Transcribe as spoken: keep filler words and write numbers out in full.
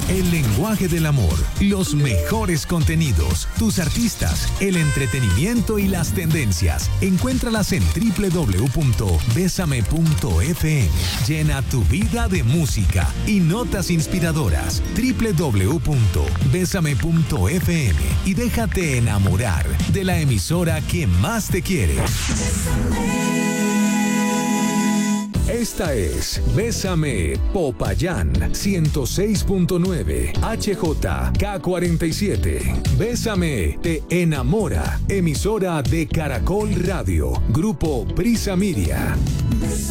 el lenguaje del amor, los mejores contenidos, tus artistas, el entretenimiento y las tendencias. Encuéntralas en doble u doble u doble u punto besame punto efe eme. Llena tu vida de música y notas inspiradoras. doble u doble u doble u punto besame punto efe eme y déjate enamorar de la emisora que más te quiere. Esta es Bésame Popayán ciento seis punto nueve H J K cuarenta y siete. Bésame te enamora. Emisora de Caracol Radio. Grupo Prisa Media.